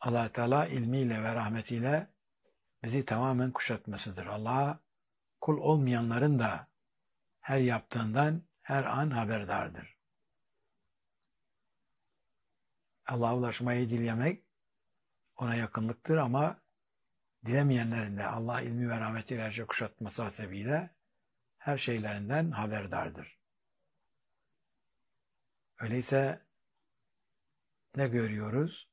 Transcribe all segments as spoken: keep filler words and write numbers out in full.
Allah Teala ilmiyle ve rahmetiyle bizi tamamen kuşatmasıdır. Allah'a kul olmayanların da her yaptığından her an haberdardır. Allah'a ulaşmayı dilemek ona yakınlıktır ama dilemeyenlerin de Allah ilmi ve rahmetiyle her şeyi kuşatması hasebiyle her şeylerinden haberdardır. Öyleyse ne görüyoruz?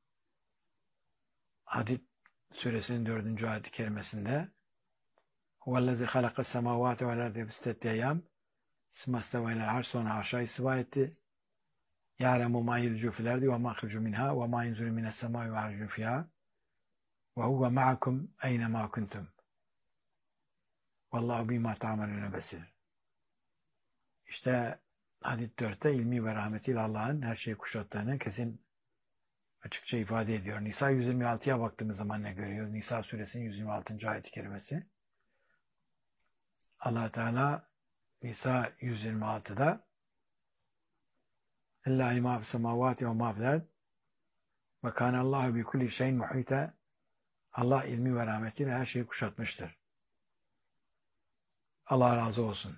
Hadid suresinin dördüncü ayet-i kerimesinde huvellezî halakas semâvâti vel ardı fi sitteti eyyâm sümme istevâ ilel arş, sonra aşağı istiva etti. Ya'lemu mâ yelcu fil ardı ve mâ yahrucu minhâ ve mâ yenzulu mines semâi ve ya'rucu fîhâ ve huve ma'akum eynemâ kuntum vallâhu bîmâ ta'melûne besîr. İşte Hadid dörtte ilmi ve rahmetiyle Allah'ın her şeyi kuşattığını kesin açıkça ifade ediyor. Nisa yüz yirmi altıya baktığımız zaman ne görüyoruz? Nisa suresinin yüz yirmi altıncı ayet-i kerimesi. Allah Teala Nisa yüz yirmi altıda Lillahi mâ fis semâvâti ve mâ fil ard ve kânallâhu bi kulli şeyin muhîte. Allah ilmi ve rahmetiyle her şeyi kuşatmıştır. Allah razı olsun.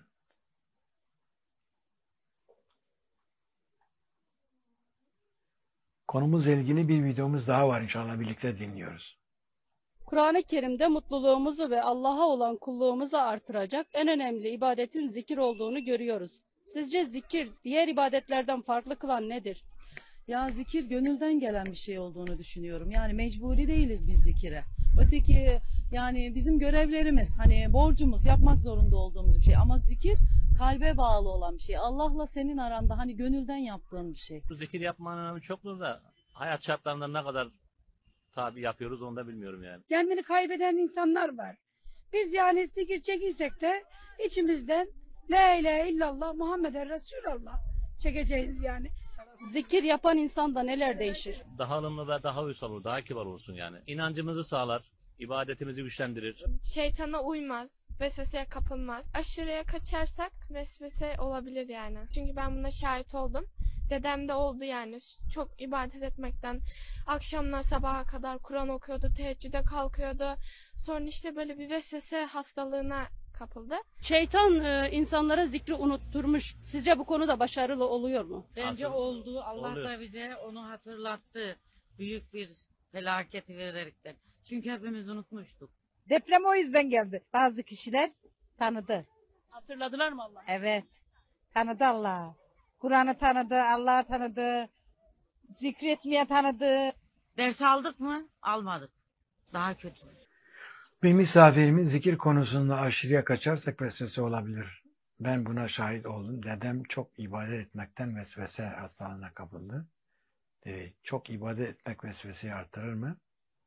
Konumuzla ilgili bir videomuz daha var, inşallah birlikte dinliyoruz. Kur'an-ı Kerim'de mutluluğumuzu ve Allah'a olan kulluğumuzu artıracak en önemli ibadetin zikir olduğunu görüyoruz. Sizce zikir diğer ibadetlerden farklı kılan nedir? Ya zikir gönülden gelen bir şey olduğunu düşünüyorum. Yani mecburi değiliz biz zikire. Öteki yani bizim görevlerimiz, hani borcumuz, yapmak zorunda olduğumuz bir şey. Ama zikir kalbe bağlı olan bir şey. Allah'la senin aranda hani gönülden yaptığın bir şey. Bu zikir yapmanın önemi çoktur da hayat şartlarında ne kadar tabi yapıyoruz onu da bilmiyorum yani. Kendini kaybeden insanlar var. Biz yani zikir çekirsek de içimizden La ilahe illallah Muhammeden Resulallah çekeceğiz yani. Zikir yapan insanda neler değişir? Daha ılımlı ve daha uysal olur, daha kibar olsun yani. İnancımızı sağlar, ibadetimizi güçlendirir. Şeytana uymaz, vesveseye kapılmaz. Aşırıya kaçarsak vesvese olabilir yani. Çünkü ben buna şahit oldum. Dedem de oldu yani. Çok ibadet etmekten akşamdan sabaha kadar Kur'an okuyordu, teheccüde kalkıyordu. Sonra işte böyle bir vesvese hastalığına kapıldı. Şeytan e, insanlara zikri unutturmuş. Sizce bu konuda başarılı oluyor mu? Bence Asıl oldu. Allah oluyor. da bize onu hatırlattı. Büyük bir felaketi vererekten. Çünkü hepimiz unutmuştuk. Deprem o yüzden geldi. Bazı kişiler tanıdı. Hatırladılar mı Allah'ı? Evet. Tanıdı Allah'ı. Kur'an'ı tanıdı, Allah'ı tanıdı. Zikretmeye tanıdı. Ders aldık mı? Almadık. Daha kötü. Bir misafirimiz zikir konusunda aşırıya kaçarsak vesvese olabilir. Ben buna şahit oldum. Dedem çok ibadet etmekten vesvese hastalığına kapıldı. Ee, çok ibadet etmek vesveseyi artırır mı?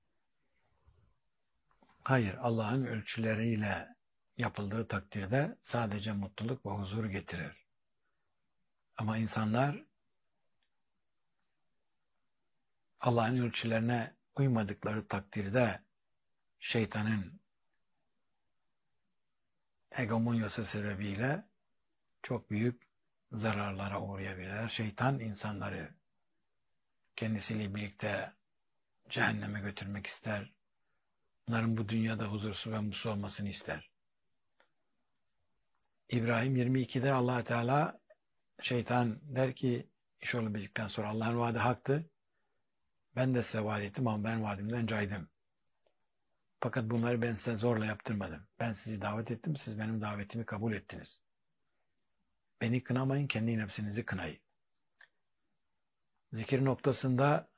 Hayır, Allah'ın ölçüleriyle yapıldığı takdirde sadece mutluluk ve huzur getirir. Ama insanlar Allah'ın ölçülerine uymadıkları takdirde şeytanın hegemonyası sebebiyle çok büyük zararlara uğrayabilirler. Şeytan insanları kendisiyle birlikte cehenneme götürmek ister. Bunların bu dünyada huzursuz ve mutsuz olmasını ister. İbrahim yirmi ikide Allah Teala şeytan der ki iş olabildikten sonra Allah'ın vaadi haktı. Ben de size vaat ettim ama ben vaadimden caydım. Fakat bunları ben size zorla yaptırmadım. Ben sizi davet ettim, siz benim davetimi kabul ettiniz. Beni kınamayın, kendi nefsinizi kınayın. Zikir noktasında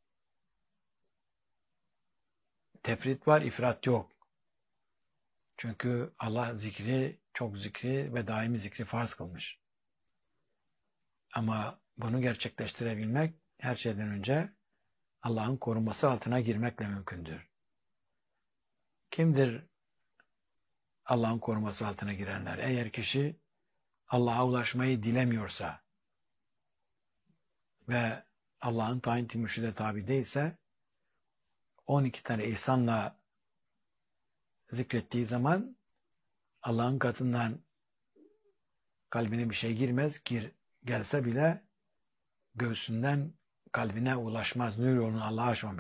tefrit var, ifrat yok. Çünkü Allah zikri, çok zikri ve daimi zikri farz kılmış. Ama bunu gerçekleştirebilmek her şeyden önce Allah'ın korunması altına girmekle mümkündür. Kimdir Allah'ın koruması altına girenler? Eğer kişi Allah'a ulaşmayı dilemiyorsa ve Allah'ın tayin-i mürşide tabi değilse on iki tane ihsanla zikrettiği zaman Allah'ın katından kalbine bir şey girmez. Gir, gelse bile göğsünden kalbine ulaşmaz. Nur yolunu Allah'a açmamış.